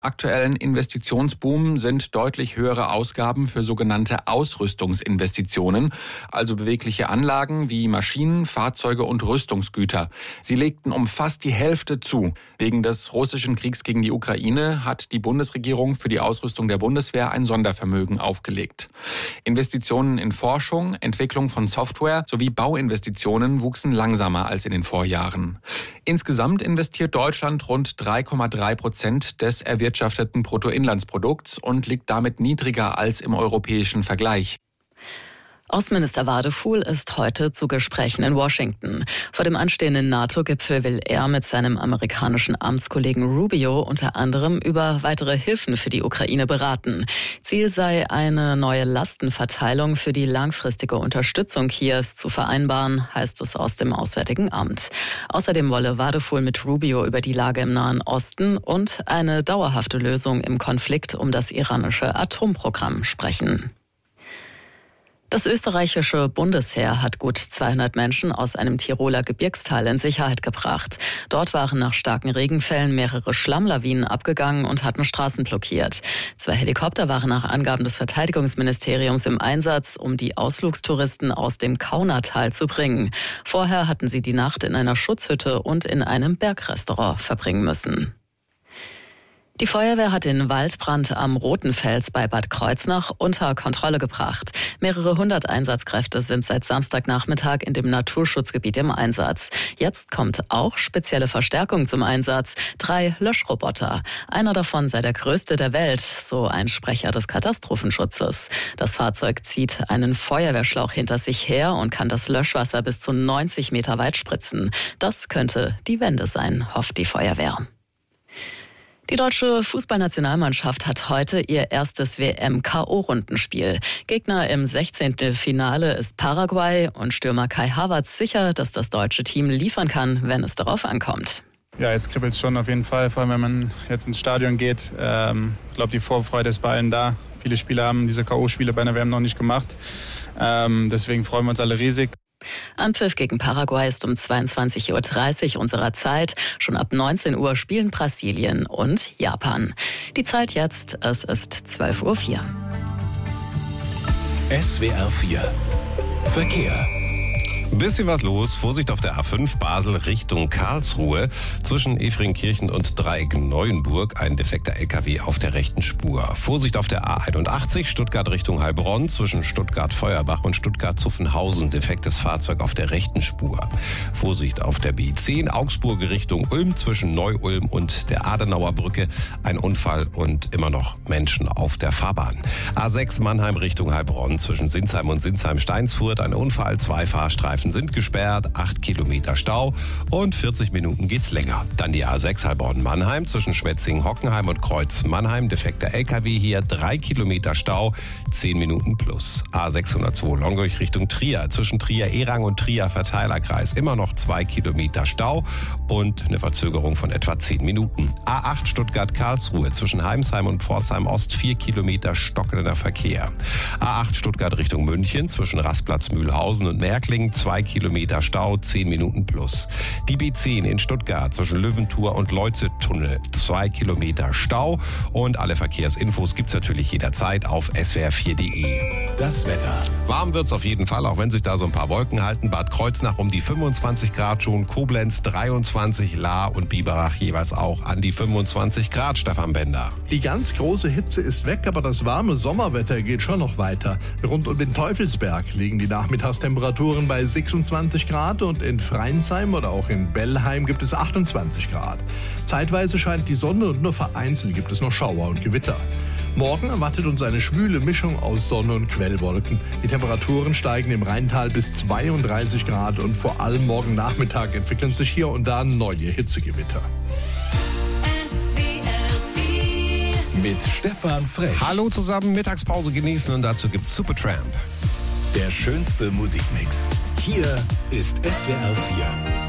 Aktuellen Investitionsboom sind deutlich höhere Ausgaben für sogenannte Ausrüstungsinvestitionen, also bewegliche Anlagen wie Maschinen, Fahrzeuge und Rüstungsgüter. Sie legten um fast die Hälfte zu. Wegen des russischen Kriegs gegen die Ukraine hat die Bundesregierung für die Ausrüstung der Bundeswehr ein Sondervermögen aufgelegt. Investitionen in Forschung, Entwicklung von Software sowie Bauinvestitionen wuchsen langsamer als in den Vorjahren. Insgesamt investiert Deutschland rund 3,3% des erwirtschafteten Bruttoinlandsprodukts und liegt damit niedriger als im europäischen Vergleich. Außenminister Wadefuhl ist heute zu Gesprächen in Washington. Vor dem anstehenden NATO-Gipfel will er mit seinem amerikanischen Amtskollegen Rubio unter anderem über weitere Hilfen für die Ukraine beraten. Ziel sei, eine neue Lastenverteilung für die langfristige Unterstützung Kiews zu vereinbaren, heißt es aus dem Auswärtigen Amt. Außerdem wolle Wadefuhl mit Rubio über die Lage im Nahen Osten und eine dauerhafte Lösung im Konflikt um das iranische Atomprogramm sprechen. Das österreichische Bundesheer hat gut 200 Menschen aus einem Tiroler Gebirgstal in Sicherheit gebracht. Dort waren nach starken Regenfällen mehrere Schlammlawinen abgegangen und hatten Straßen blockiert. 2 Helikopter waren nach Angaben des Verteidigungsministeriums im Einsatz, um die Ausflugstouristen aus dem Kaunertal zu bringen. Vorher hatten sie die Nacht in einer Schutzhütte und in einem Bergrestaurant verbringen müssen. Die Feuerwehr hat den Waldbrand am Rotenfels bei Bad Kreuznach unter Kontrolle gebracht. Mehrere 100 Einsatzkräfte sind seit Samstagnachmittag in dem Naturschutzgebiet im Einsatz. Jetzt kommt auch spezielle Verstärkung zum Einsatz. 3 Löschroboter. Einer davon sei der größte der Welt, so ein Sprecher des Katastrophenschutzes. Das Fahrzeug zieht einen Feuerwehrschlauch hinter sich her und kann das Löschwasser bis zu 90 Meter weit spritzen. Das könnte die Wende sein, hofft die Feuerwehr. Die deutsche Fußballnationalmannschaft hat heute ihr erstes WM-KO-Rundenspiel. Gegner im 16. Finale ist Paraguay und Stürmer Kai Havertz sicher, dass das deutsche Team liefern kann, wenn es darauf ankommt. Ja, jetzt kribbelt es schon auf jeden Fall, vor allem wenn man jetzt ins Stadion geht. Ich glaube, die Vorfreude ist bei allen da. Viele Spieler haben diese K.O.-Spiele bei einer WM noch nicht gemacht. Deswegen freuen wir uns alle riesig. Anpfiff gegen Paraguay ist um 22.30 Uhr unserer Zeit. Schon ab 19 Uhr spielen Brasilien und Japan. Die Zeit jetzt, es ist 12.04 Uhr. SWR 4 Verkehr. Bisschen was los. Vorsicht auf der A5 Basel Richtung Karlsruhe. Zwischen Efringkirchen und Dreieck-Neuenburg ein defekter LKW auf der rechten Spur. Vorsicht auf der A81 Stuttgart Richtung Heilbronn. Zwischen Stuttgart-Feuerbach und Stuttgart-Zuffenhausen defektes Fahrzeug auf der rechten Spur. Vorsicht auf der B10 Augsburg Richtung Ulm. Zwischen Neu-Ulm und der Adenauer Brücke ein Unfall und immer noch Menschen auf der Fahrbahn. A6 Mannheim Richtung Heilbronn. Zwischen Sinsheim und Sinsheim-Steinsfurt ein Unfall. 2 Fahrstreifen sind gesperrt, 8 Kilometer Stau und 40 Minuten geht's länger. Dann die A6 Heilbronn-Mannheim zwischen Schwetzingen-Hockenheim und Kreuz-Mannheim. Defekter LKW hier, 3 Kilometer Stau, 10 Minuten plus. A602 Longurch Richtung Trier. Zwischen Trier-Erang und Trier-Verteilerkreis immer noch 2 Kilometer Stau und eine Verzögerung von etwa 10 Minuten. A8 Stuttgart-Karlsruhe zwischen Heimsheim und Pforzheim-Ost 4 Kilometer stockender Verkehr. A8 Stuttgart Richtung München zwischen Rastplatz-Mühlhausen und Märklingen 2 Kilometer Stau, 10 Minuten plus. Die B10 in Stuttgart zwischen Löwenthur und Leuze-Tunnel 2 Kilometer Stau. Und alle Verkehrsinfos gibt's natürlich jederzeit auf swr4.de. Das Wetter. Warm wird's auf jeden Fall, auch wenn sich da so ein paar Wolken halten. Bad Kreuznach um die 25 Grad schon, Koblenz 23, Lahr und Biberach jeweils auch an die 25 Grad, Stefan Bender. Die ganz große Hitze ist weg, aber das warme Sommerwetter geht schon noch weiter. Rund um den Teufelsberg liegen die Nachmittagstemperaturen bei 26 Grad und in Freinsheim oder auch in Bellheim gibt es 28 Grad. Zeitweise scheint die Sonne und nur vereinzelt gibt es noch Schauer und Gewitter. Morgen erwartet uns eine schwüle Mischung aus Sonne und Quellwolken. Die Temperaturen steigen im Rheintal bis 32 Grad und vor allem morgen Nachmittag entwickeln sich hier und da neue Hitzegewitter. Mit Stefan Frech. Hallo zusammen, Mittagspause genießen und dazu gibt's Supertramp. Der schönste Musikmix. Hier ist SWR 4.